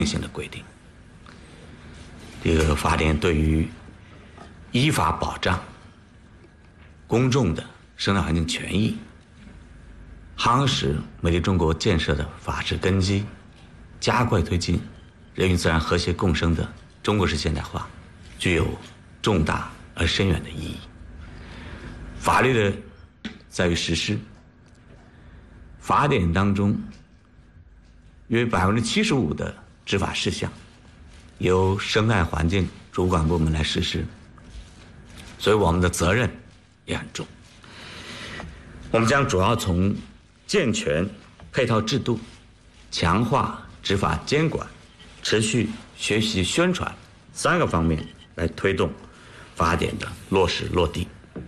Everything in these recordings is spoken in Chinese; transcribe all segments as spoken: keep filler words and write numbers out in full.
定性的规定。这个法典对于依法保障公众的生态环境权益，夯实美丽中国建设的法治根基，加快推进人与自然和谐共生的中国式现代化，具有重大而深远的意义。法律的在于实施，法典当中约百分之七十五的执法事项由生态环境主管部门来实施，所以我们的责任也很重。我们将主要从健全配套制度、强化执法监管、持续学习宣传三个方面来推动法典的落实落地。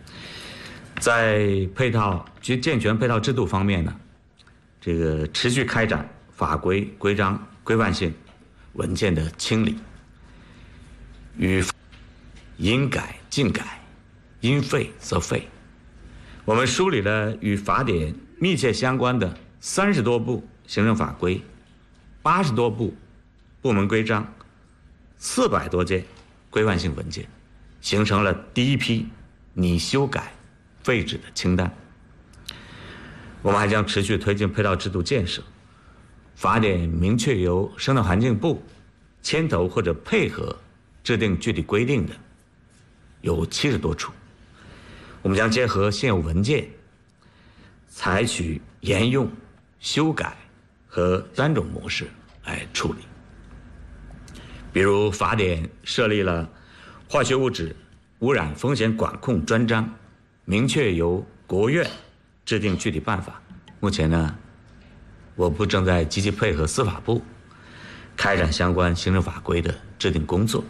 在配套及健全配套制度方面呢，这个持续开展法规规章规范性文件的清理，与应改尽改，应废则废。我们梳理了与法典密切相关的三十多部行政法规、八十多部部门规章、四百多件规范性文件，形成了第一批拟修改废止的清单。我们还将持续推进配套制度建设，法典明确由生态环境部牵头或者配合制定具体规定的有七十多处。我们将结合现有文件，采取沿用、修改和三种模式来处理。比如，法典设立了化学物质污染风险管控专章，明确由国务院制定具体办法。目前呢，我部正在积极配合司法部开展相关行政法规的制定工作。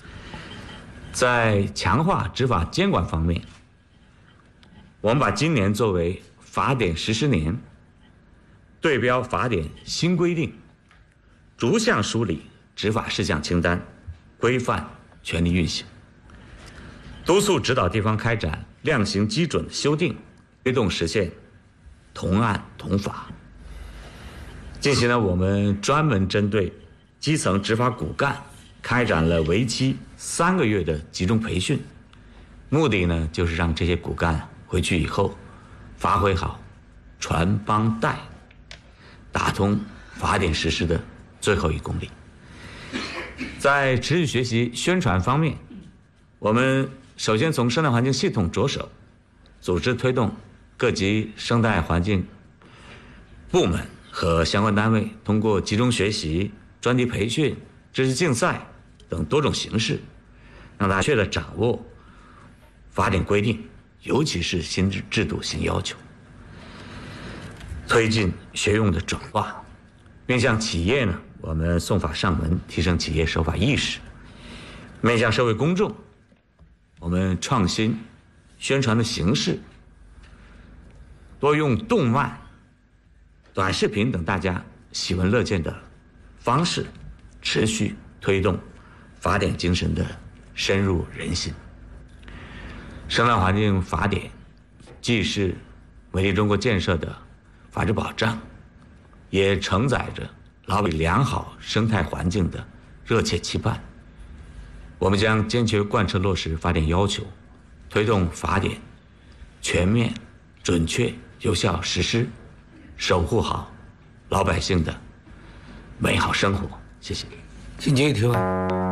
在强化执法监管方面，我们把今年作为法典实施年，对标法典新规定，逐项梳理执法事项清单，规范权力运行，督促指导地方开展量刑基准的修订，推动实现同案同法。近期呢，我们专门针对基层执法骨干开展了为期三个月的集中培训，目的呢就是让这些骨干回去以后发挥好传帮带，打通法典实施的最后一公里。在持续学习宣传方面，我们首先从生态环境系统着手，组织推动各级生态环境部门和相关单位通过集中学习、专题培训、知识竞赛等多种形式，让大家确切地掌握法典规定，尤其是新制度新要求，推进学用的转化。面向企业呢，我们送法上门，提升企业守法意识；面向社会公众，我们创新宣传的形式，多用动漫、短视频等大家喜闻乐见的方式，持续推动法典精神的深入人心。生态环境法典既是美丽中国建设的法治保障，也承载着牢记良好生态环境的热切期盼。我们将坚决贯彻落实法典要求，推动法典全面、准确、有效实施，守护好老百姓的美好生活。谢谢。 请继续提问。